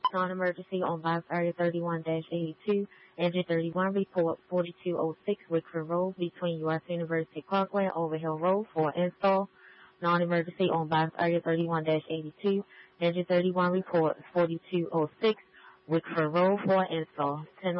Non-emergency on Vice Area 31-82, Engine 31 report 4206 Wickford Road between U.S. University Parkway and Overhill Road for install. Non-emergency on Vice Area 31-82, Engine 31 report 4206 Wickford Road for install. 10